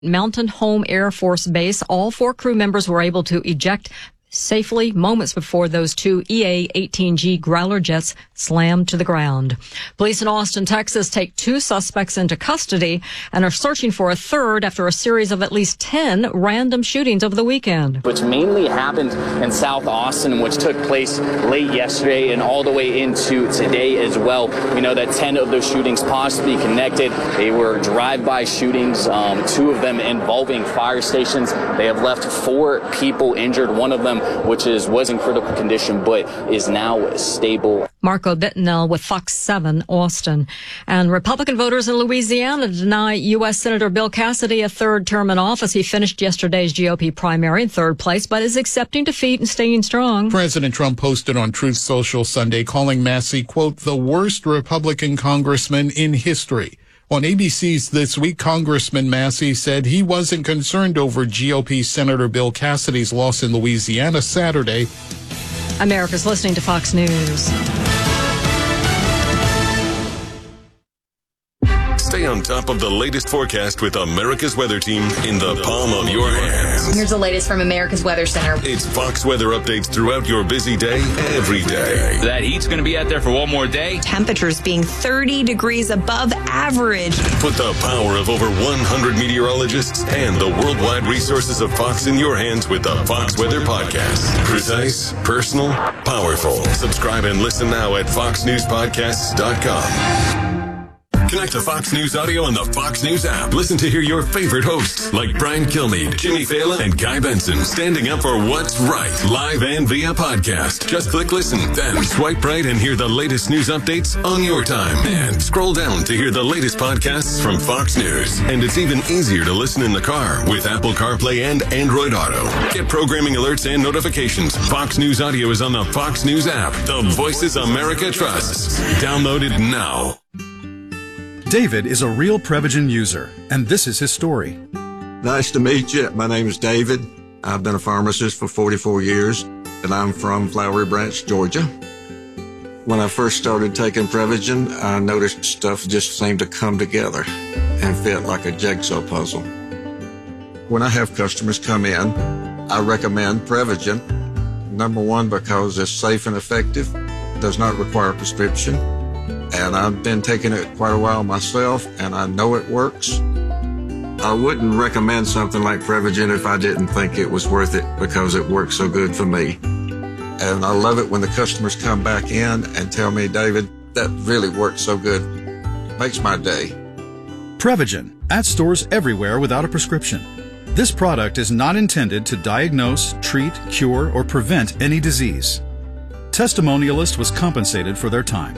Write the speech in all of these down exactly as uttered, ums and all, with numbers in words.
Mountain Home Air Force Base. All four crew members were able to eject safely moments before those two E A eighteen G Growler jets slammed to the ground. Police in Austin, Texas take two suspects into custody and are searching for a third after a series of at least ten random shootings over the weekend. Which mainly happened in South Austin, which took place late yesterday and all the way into today as well. We know that ten of those shootings possibly connected. They were drive-by shootings, um, two of them involving fire stations. They have left four people injured. One of them which is was in critical condition but is now stable. Marco Bittenell with Fox seven, Austin. And Republican voters in Louisiana deny U S Senator Bill Cassidy a third term in office. He finished yesterday's G O P primary in third place, but is accepting defeat and staying strong. President Trump posted on Truth Social Sunday calling Massey, quote, the worst Republican congressman in history. On A B C's This Week, Congressman Massey said he wasn't concerned over G O P Senator Bill Cassidy's loss in Louisiana Saturday. America's listening to Fox News. Stay on top of the latest forecast with America's Weather Team in the palm of your hands. Here's the latest from America's Weather Center. It's Fox weather updates throughout your busy day, every day. That heat's going to be out there for one more day. Temperatures being thirty degrees above average. Put the power of over one hundred meteorologists and the worldwide resources of Fox in your hands with the Fox Weather Podcast. Precise, personal, powerful. Subscribe and listen now at fox news podcasts dot com. Connect to Fox News Audio on the Fox News app. Listen to hear your favorite hosts like Brian Kilmeade, Jimmy Fallon, and Guy Benson standing up for what's right, live and via podcast. Just click listen, then swipe right and hear the latest news updates on your time. And scroll down to hear the latest podcasts from Fox News. And it's even easier to listen in the car with Apple CarPlay and Android Auto. Get programming alerts and notifications. Fox News Audio is on the Fox News app. The voices America trusts. Download it now. David is a real Prevagen user, and this is his story. Nice to meet you. My name is David. I've been a pharmacist for forty-four years, and I'm from Flowery Branch, Georgia. When I first started taking Prevagen, I noticed stuff just seemed to come together and fit like a jigsaw puzzle. When I have customers come in, I recommend Prevagen. Number one, because it's safe and effective, does not require a prescription. And I've been taking it quite a while myself, and I know it works. I wouldn't recommend something like Prevagen if I didn't think it was worth it because it works so good for me. And I love it when the customers come back in and tell me, David, that really worked so good. Makes my day. Prevagen, at stores everywhere without a prescription. This product is not intended to diagnose, treat, cure, or prevent any disease. Testimonialist was compensated for their time.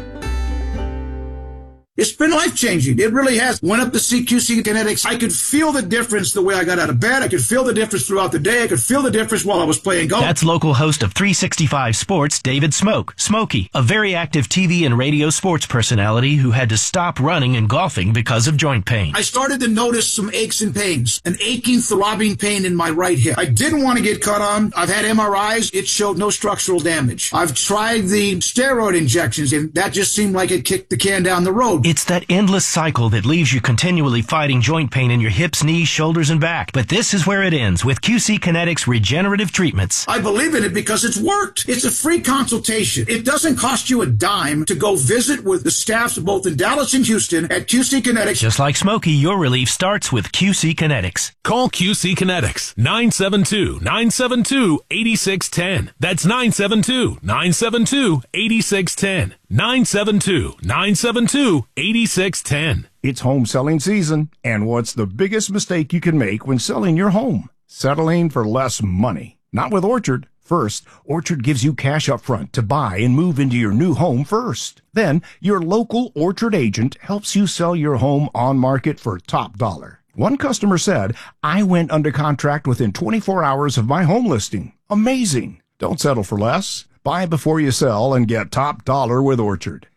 It's been life-changing. It really has. Went up to see Q C Kinetics. I could feel the difference the way I got out of bed. I could feel the difference throughout the day. I could feel the difference while I was playing golf. That's local host of three sixty-five Sports, David Smoke. Smokey, a very active T V and radio sports personality who had to stop running and golfing because of joint pain. I started to notice some aches and pains, an aching, throbbing pain in my right hip. I didn't want to get cut on. I've had M R Is. It showed no structural damage. I've tried the steroid injections, and that just seemed like it kicked the can down the road. It's that endless cycle that leaves you continually fighting joint pain in your hips, knees, shoulders, and back. But this is where it ends with Q C Kinetics regenerative treatments. I believe in it because it's worked. It's a free consultation. It doesn't cost you a dime to go visit with the staffs both in Dallas and Houston at Q C Kinetics. Just like Smokey, your relief starts with Q C Kinetics. Call Q C Kinetics, nine seven two, nine seven two, eight six one zero. That's nine seven two, nine seven two, eight six one zero. nine seven two, nine seven two, eight six one zero. It's home selling season, and what's the biggest mistake you can make when selling your home? Settling for less money. Not with Orchard. First, Orchard gives you cash up front to buy and move into your new home first. Then, your local Orchard agent helps you sell your home on market for top dollar. One customer said, I went under contract within twenty-four hours of my home listing. Amazing. Don't settle for less. Buy before you sell and get top dollar with Orchard.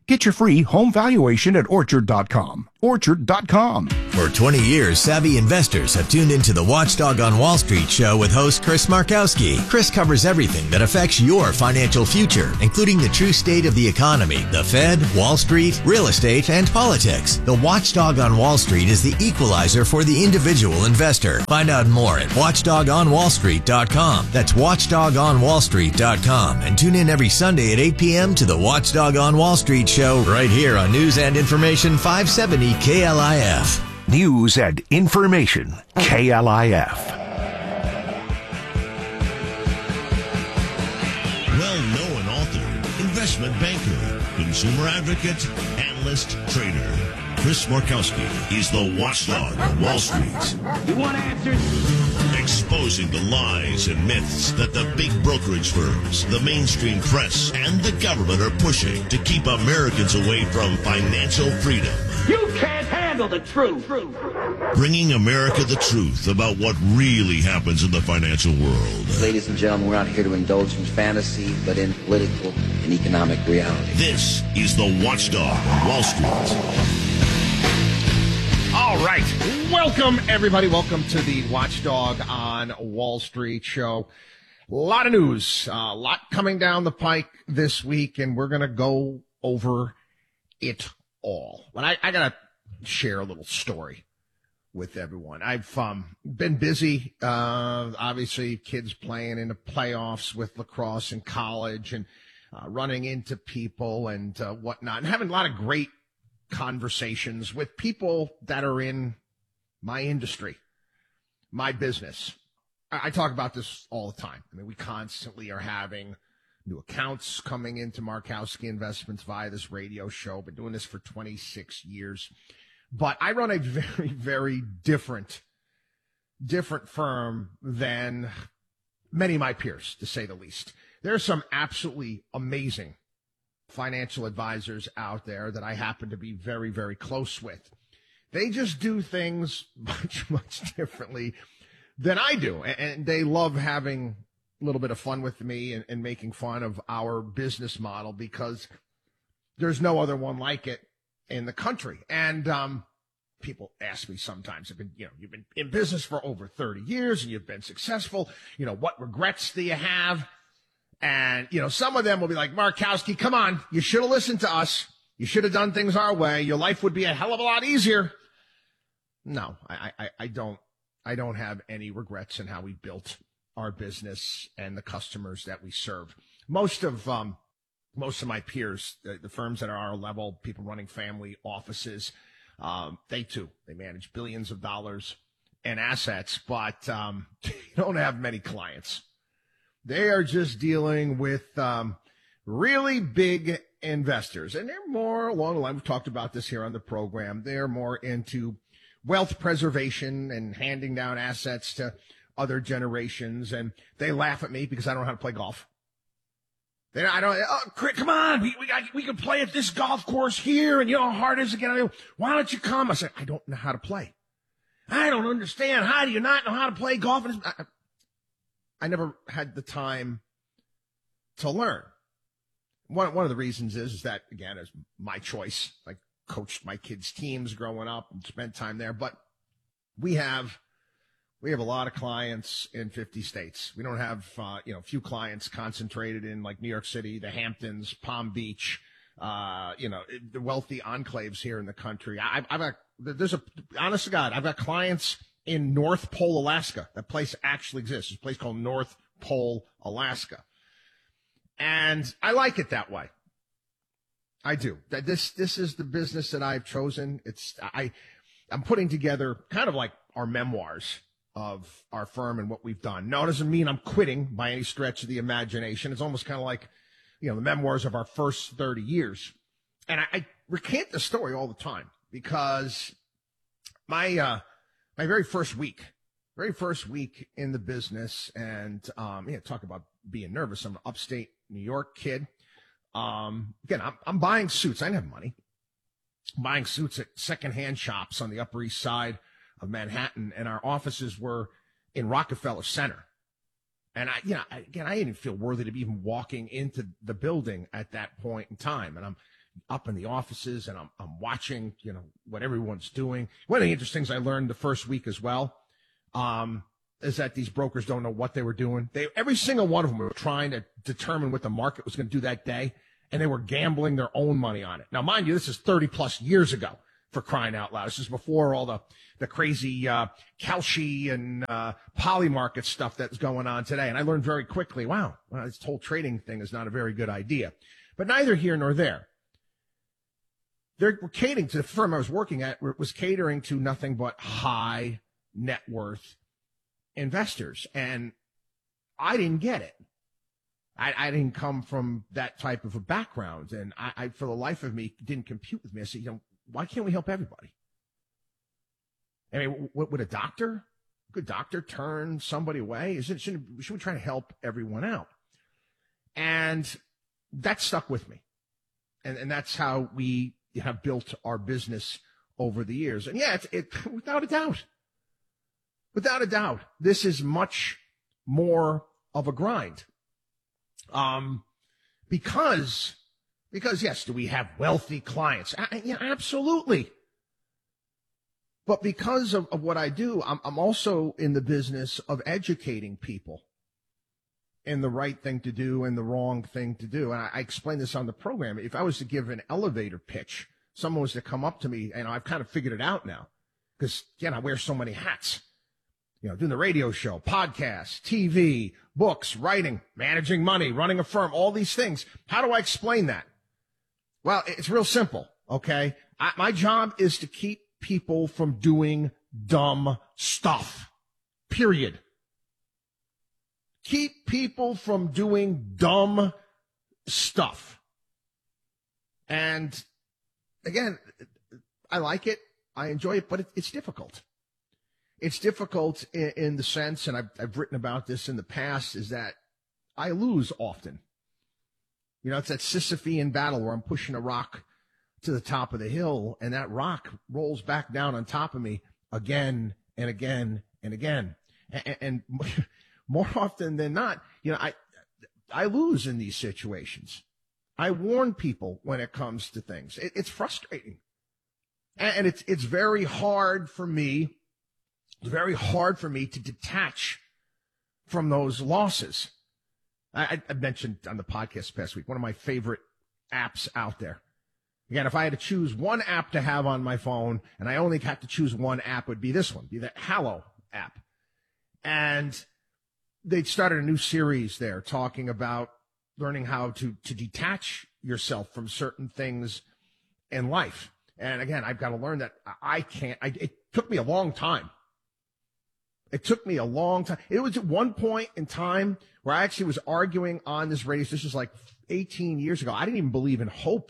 Get your free home valuation at orchard dot com. orchard dot com. For twenty years, savvy investors have tuned into the Watchdog on Wall Street show with host Chris Markowski. Chris covers everything that affects your financial future, including the true state of the economy, the Fed, Wall Street, real estate, and politics. The Watchdog on Wall Street is the equalizer for the individual investor. Find out more at watchdog on wall street dot com. That's watchdog on wall street dot com. And tune in every Sunday at eight p.m. to the Watchdog on Wall Street show right here on News and Information five seventy K L I F. News and Information K L I F. Well-known author, investment banker, consumer advocate, analyst, trader. Chris Markowski is the Watchdog on Wall Street. You want answers? Exposing the lies and myths that the big brokerage firms, the mainstream press, and the government are pushing to keep Americans away from financial freedom. You can't handle the truth. Bringing America the truth about what really happens in the financial world. Ladies and gentlemen, we're not here to indulge in fantasy, but in political and economic reality. This is the Watchdog on Wall Street. All right. Welcome, everybody. Welcome to the Watchdog on Wall Street show. A lot of news, a lot coming down the pike this week, and we're going to go over it all. But I, I got to share a little story with everyone. I've um, been busy, uh, obviously, kids playing in the playoffs with lacrosse in college and uh, running into people and uh, whatnot, and having a lot of great conversations with people that are in my industry, my business. I talk about this all the time. I mean, we constantly are having new accounts coming into Markowski Investments via this radio show. Been doing this for twenty-six years. But I run a very, very different, different firm than many of my peers, to say the least. There are some absolutely amazing financial advisors out there that I happen to be very, very close with. They just do things much, much differently than I do. And they love having a little bit of fun with me and, and making fun of our business model because there's no other one like it in the country. And um, people ask me sometimes, I've been, you know, you've been in business for over thirty years and you've been successful. You know, what regrets do you have? And, you know, some of them will be like, Markowski, come on, you should have listened to us. You should have done things our way. Your life would be a hell of a lot easier. No, I, I, I don't, I don't have any regrets in how we built our business and the customers that we serve. Most of, um, most of my peers, the, the firms that are our level, people running family offices, um, they too, they manage billions of dollars in assets, but, um, they don't have many clients. They are just dealing with um, really big investors, and they're more along the line. We've talked about this here on the program. They're more into wealth preservation and handing down assets to other generations, and they laugh at me because I don't know how to play golf. They, I don't. Oh, come on, we we, we can play at this golf course here, and you know how hard it is to get out. Why don't you come? I said, I don't know how to play. I don't understand. How do you not know how to play golf? I, I never had the time to learn. One, one of the reasons is, is that, again, it's my choice. I coached my kids' teams growing up and spent time there. But we have we have a lot of clients in fifty states. We don't have, uh, you know, a few clients concentrated in, like, New York City, the Hamptons, Palm Beach, uh, you know, the wealthy enclaves here in the country. I, I've got, there's a, honest to God, I've got clients in North Pole, Alaska. That place actually exists. It's a place called North Pole, Alaska. And I like it that way. I do. This this is the business that I've chosen. It's I I'm putting together kind of like our memoirs of our firm and what we've done. No, it doesn't mean I'm quitting by any stretch of the imagination. It's almost kind of like, you know, the memoirs of our first thirty years. And I, I recant the story all the time because my uh My very first week, very first week in the business, and um, yeah, talk about being nervous. I'm an upstate New York kid. Um, again, I'm, I'm buying suits. I didn't have money. I'm buying suits at secondhand shops on the Upper East Side of Manhattan, and our offices were in Rockefeller Center. And I, you know, again, I didn't feel worthy to be even walking into the building at that point in time. And I'm up in the offices and I'm, I'm watching, you know, what everyone's doing. One of the interesting things I learned the first week as well, um, is that these brokers don't know what they were doing. They, every single one of them were trying to determine what the market was going to do that day, and they were gambling their own money on it. Now, mind you, this is thirty plus years ago, for crying out loud. This is before all the, the crazy, uh, Kalshi and, uh, Polymarket stuff that's going on today. And I learned very quickly, wow, well, this whole trading thing is not a very good idea. But neither here nor there. They're catering to the firm I was working at, was catering to nothing but high net worth investors. And I didn't get it. I, I didn't come from that type of a background. And I, I, for the life of me, didn't compute with me. I said, you know, why can't we help everybody? I mean, what, would a doctor, a good doctor turn somebody away? Is it, should, should we try to help everyone out? And that stuck with me. And, and that's how we have built our business over the years. And yeah, it's, it, without a doubt, without a doubt, this is much more of a grind. Um, because, because yes, do we have wealthy clients? I, yeah, absolutely. But because of, of what I do, I'm, I'm also in the business of educating people in the right thing to do and the wrong thing to do. And I, I explained this on the program. If I was to give an elevator pitch, someone was to come up to me, and I've kind of figured it out now, because, again, I wear so many hats. You know, doing the radio show, podcasts, T V, books, writing, managing money, running a firm, all these things. How do I explain that? Well, it's real simple, okay? I, my job is to keep people from doing dumb stuff, period. Keep people from doing dumb stuff. And again, I like it. I enjoy it, but it, it's difficult. It's difficult in, in the sense, and I've, I've written about this in the past, is that I lose often. You know, it's that Sisyphean battle where I'm pushing a rock to the top of the hill, and that rock rolls back down on top of me again and again and again. And, and more often than not, you know, I, I lose in these situations. I warn people when it comes to things. It, it's frustrating. And, and it's, it's very hard for me, it's very hard for me to detach from those losses. I, I mentioned on the podcast past week, one of my favorite apps out there. Again, if I had to choose one app to have on my phone, and I only had to choose one app, would be this one, be the Hallow app. And they started a new series there talking about learning how to, to detach yourself from certain things in life. And again, I've got to learn that I can't, I, it took me a long time. It took me a long time. It was at one point in time where I actually was arguing on this radio. This was like eighteen years ago. I didn't even believe in hope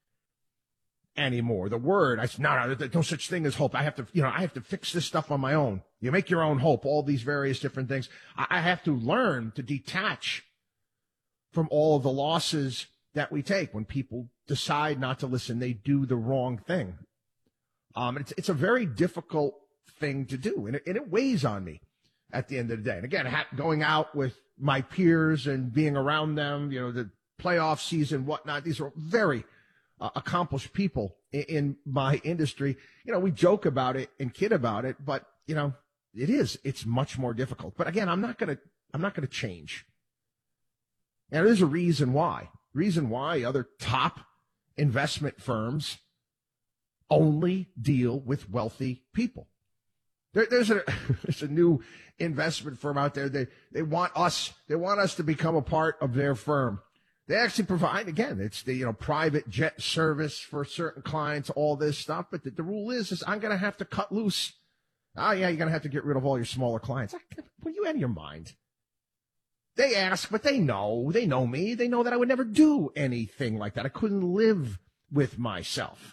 anymore. The word, I said, no, no, there's no such thing as hope. I have to, you know, I have to fix this stuff on my own. You make your own hope, all these various different things. I have to learn to detach from all of the losses that we take when people decide not to listen. They do the wrong thing. Um, it's, it's a very difficult thing to do, and it, and it weighs on me at the end of the day. And again, ha- going out with my peers and being around them, you know, the playoff season, whatnot, these are very uh, accomplished people in, in my industry. You know, we joke about it and kid about it, but, you know, it is, it's much more difficult. But again, I'm not going to, I'm not going to change. And there's a reason why. Reason why other top investment firms only deal with wealthy people. There, there's a there's a new investment firm out there. They they want us they want us to become a part of their firm. They actually provide, again, it's the you know private jet service for certain clients, all this stuff. But the, the rule is is I'm going to have to cut loose. Oh yeah, you're going to have to get rid of all your smaller clients. Were you out of your mind? They ask, but they know, they know me. They know that I would never do anything like that. I couldn't live with myself.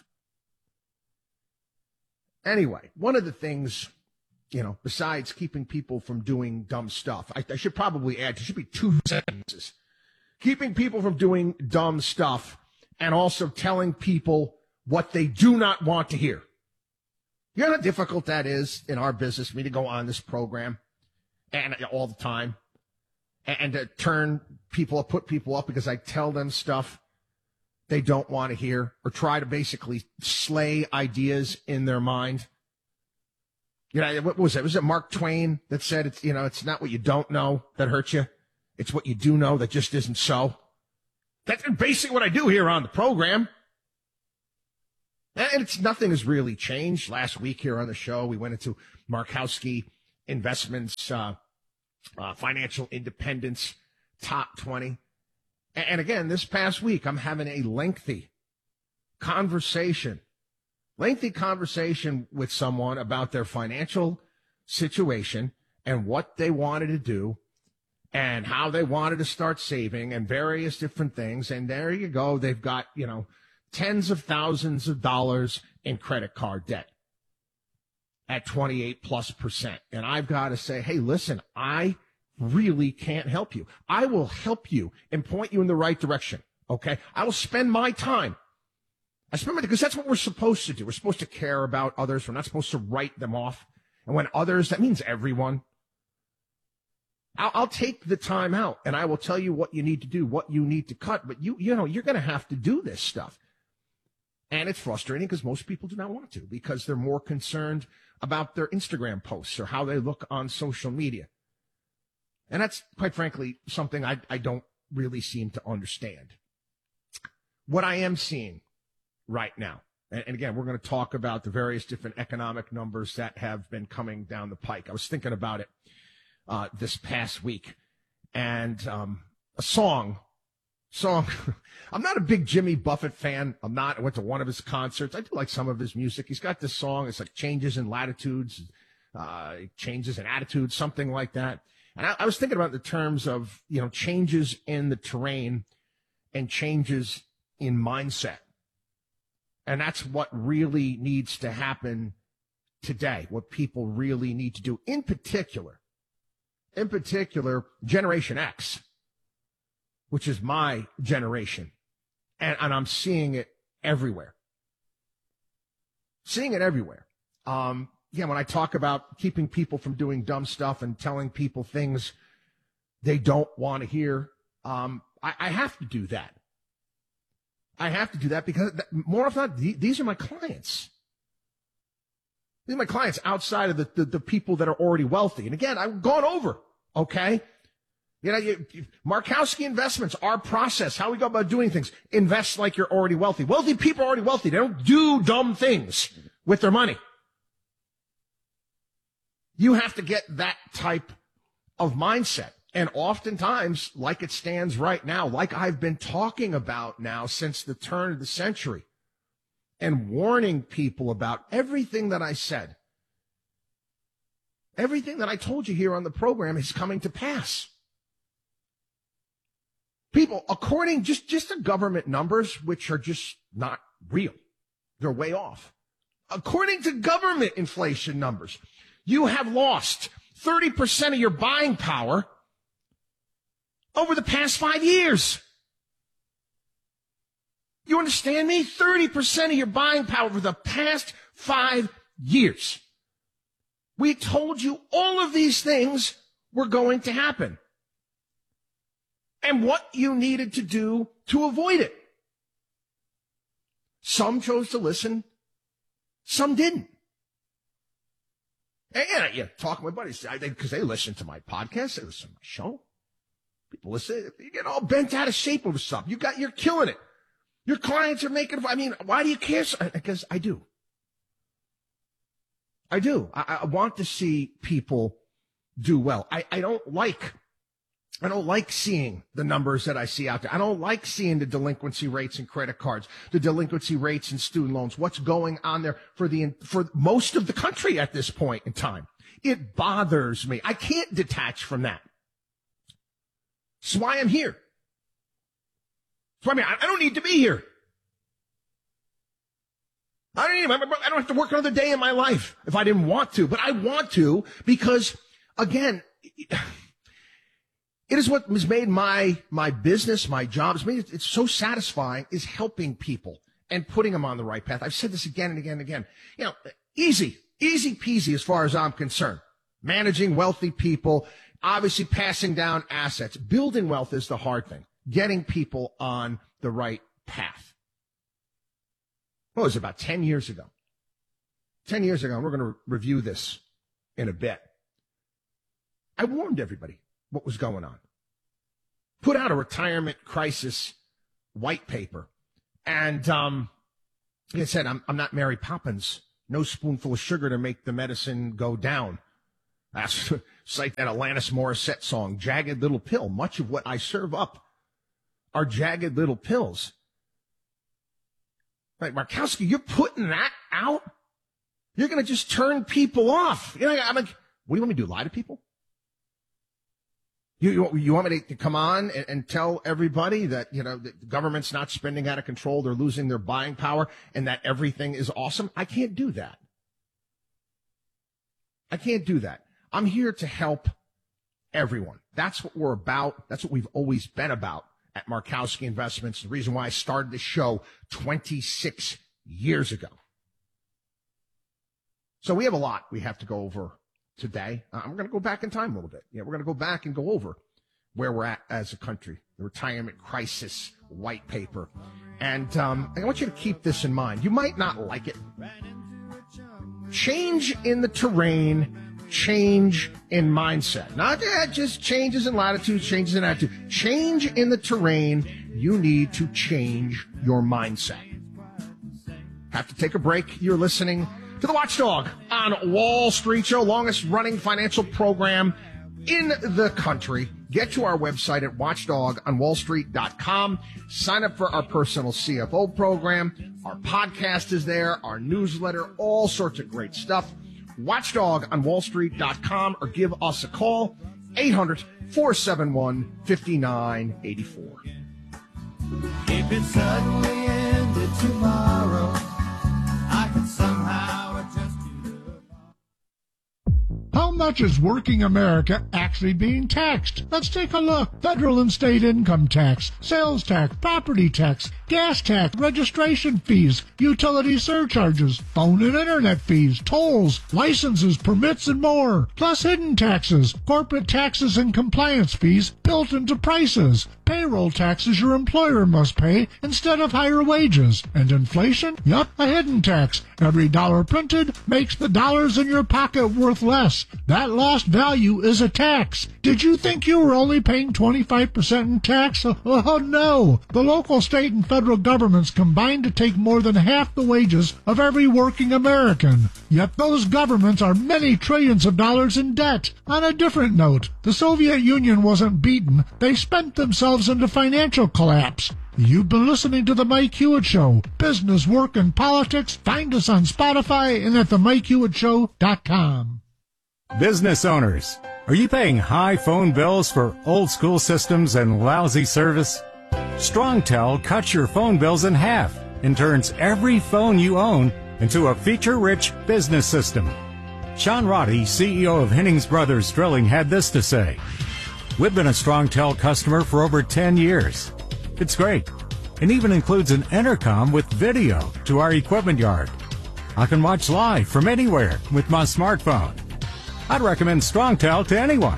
Anyway, one of the things, you know, besides keeping people from doing dumb stuff, I, I should probably add, there should be two sentences. Keeping people from doing dumb stuff and also telling people what they do not want to hear. You know how difficult that is in our business for me to go on this program and all the time and, and to turn people up, put people up because I tell them stuff they don't want to hear, or try to basically slay ideas in their mind. You know, what was it? Was it Mark Twain that said, it's, you know, it's not what you don't know that hurts you. It's what you do know that just isn't so. That's basically what I do here on the program. And it's nothing has really changed. Last week here on the show, we went into Markowski Investments, uh, uh, Financial Independence Top twenty. And again, this past week, I'm having a lengthy conversation, lengthy conversation with someone about their financial situation and what they wanted to do and how they wanted to start saving and various different things. And there you go. They've got, you know, tens of thousands of dollars in credit card debt at twenty-eight plus percent. And I've got to say, hey, listen, I really can't help you. I will help you and point you in the right direction. Okay. I will spend my time. I spend my, because that's what we're supposed to do. We're supposed to care about others. We're not supposed to write them off. And when others, that means everyone. I'll, I'll take the time out and I will tell you what you need to do, what you need to cut. But you, you know, you're going to have to do this stuff. And it's frustrating because most people do not want to, because they're more concerned about their Instagram posts or how they look on social media. And that's, quite frankly, something I, I don't really seem to understand. What I am seeing right now, and, and again, we're going to talk about the various different economic numbers that have been coming down the pike. I was thinking about it uh, this past week. And um, a song, song, I'm not a big Jimmy Buffett fan. I'm not. I went to one of his concerts. I do like some of his music. He's got this song. It's like Changes in Latitudes, uh, Changes in Attitudes, something like that. And I, I was thinking about the terms of, you know, changes in the terrain and changes in mindset. And that's what really needs to happen today, what people really need to do. In particular, in particular, Generation X, which is my generation. And, and I'm seeing it everywhere. Seeing it everywhere. Um, Yeah, when I talk about keeping people from doing dumb stuff and telling people things they don't want to hear, um, I, I have to do that. I have to do that because more often than not, these are my clients. These are my clients outside of the, the, the people that are already wealthy. And again, I've gone over, okay? You know, you, you, Markowski Investments, our process, how we go about doing things. Invest like you're already wealthy. Wealthy people are already wealthy. They don't do dumb things with their money. You have to get that type of mindset. And oftentimes, like it stands right now, like I've been talking about now since the turn of the century and warning people about everything that I said, everything that I told you here on the program is coming to pass. People, according just, just to government numbers, which are just not real, they're way off. According to government inflation numbers, you have lost thirty percent of your buying power over the past five years. You understand me? thirty percent of your buying power over the past five years. We told you all of these things were going to happen and what you needed to do to avoid it. Some chose to listen. Some didn't. And, and yeah, talk to my buddies because they listen to my podcast, they listen to my show. People listen, you get all bent out of shape over stuff. You got, you're killing it. Your clients are making. I mean, why do you care? Because I do. I do. I, I want to see people do well. I, I don't like. I don't like seeing the numbers that I see out there. I don't like seeing the delinquency rates in credit cards, the delinquency rates in student loans, what's going on there for the, for most of the country at this point in time. It bothers me. I can't detach from that. That's why I'm here. That's why I mean, I don't need to be here. I don't, need, I don't have to work another day in my life if I didn't want to, but I want to because, again, it is what has made my, my business, my job, it's made it, it's so satisfying is helping people and putting them on the right path. I've said this again and again and again. You know, easy, easy peasy as far as I'm concerned. Managing wealthy people, obviously passing down assets. Building wealth is the hard thing. Getting people on the right path. what was it, about ten years ago? ten years ago, and we're going to review this in a bit. I warned everybody what was going on. Put out a retirement crisis white paper. And um, like I said, I'm, I'm not Mary Poppins. No spoonful of sugar to make the medicine go down. That's it's like that Alanis Morissette song, Jagged Little Pill. Much of what I serve up are jagged little pills. Like, Markowski, you're putting that out? You're going to just turn people off. You know, I'm like, what do you want me to do, lie to people? You, you, you want me to, to come on and, and tell everybody that, you know, the government's not spending out of control, they're losing their buying power, and that everything is awesome? I can't do that. I can't do that. I'm here to help everyone. That's what we're about. That's what we've always been about at Markowski Investments. The reason why I started the show twenty-six years ago. So we have a lot we have to go over today. Uh, I'm going to go back in time a little bit. Yeah, we're going to go back and go over where we're at as a country, the retirement crisis white paper. And um, I want you to keep this in mind. You might not like it. Change in the terrain, change in mindset. Not uh, just changes in latitude, changes in attitude. Change in the terrain. You need to change your mindset. Have to take a break. You're listening to the Watchdog on Wall Street Show, longest running financial program in the country. Get to our website at watchdog on wall street dot com. Sign up for our personal C F O program. Our podcast is there, our newsletter, all sorts of great stuff. watchdog on wall street dot com, or give us a call, eight hundred, four seven one, five nine eight four. If it suddenly ended tomorrow, I could somehow adjust to the... How much is working America actually being taxed? Let's take a look. Federal and state income tax, sales tax, property tax, gas tax, registration fees, utility surcharges, phone and internet fees, tolls, licenses, permits, and more. Plus hidden taxes, corporate taxes and compliance fees built into prices. Payroll taxes your employer must pay instead of higher wages. And inflation? Yup, a hidden tax. Every dollar printed makes the dollars in your pocket worth less. That lost value is a tax. Did you think you were only paying twenty-five percent in tax? Oh, no. The local, state, and federal governments combine to take more than half the wages of every working American. Yet those governments are many trillions of dollars in debt. On a different note, the Soviet Union wasn't beaten. They spent themselves into financial collapse. You've been listening to The Mike Hewitt Show. Business, work, and politics. Find us on Spotify and at the mike hewitt show dot com. Business owners, are you paying high phone bills for old school systems and lousy service? StrongTel cuts your phone bills in half and turns every phone you own into a feature-rich business system. Sean Roddy, C E O of Hennings Brothers Drilling, had this to say. We've been a StrongTel customer for over ten years. It's great, and even includes an intercom with video to our equipment yard. I can watch live from anywhere with my smartphone. I'd recommend StrongTel to anyone.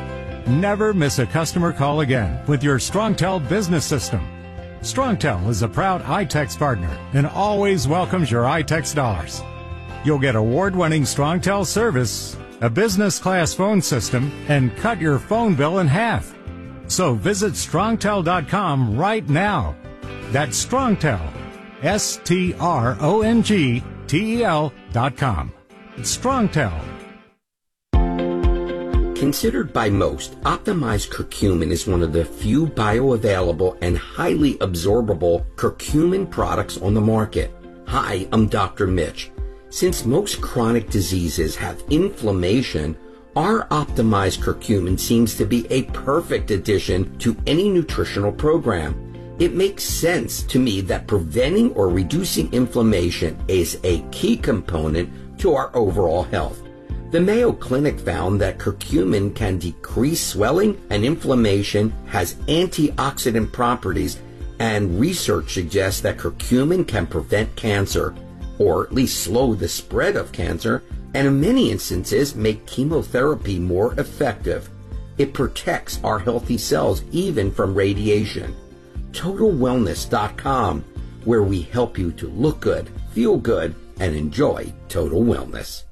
Never miss a customer call again with your StrongTel business system. StrongTel is a proud iTex partner and always welcomes your iTex dollars. You'll get award-winning StrongTel service, a business-class phone system, and cut your phone bill in half. So visit strongtel dot com right now. That's StrongTel, S T R O N G T E L dot com. It's StrongTel. Considered by most, optimized curcumin is one of the few bioavailable and highly absorbable curcumin products on the market. Hi, I'm Doctor Mitch. Since most chronic diseases have inflammation, our optimized curcumin seems to be a perfect addition to any nutritional program. It makes sense to me that preventing or reducing inflammation is a key component to our overall health. The Mayo Clinic found that curcumin can decrease swelling and inflammation, has antioxidant properties, and research suggests that curcumin can prevent cancer, or at least slow the spread of cancer, and in many instances make chemotherapy more effective. It protects our healthy cells even from radiation. total wellness dot com, where we help you to look good, feel good, and enjoy total wellness.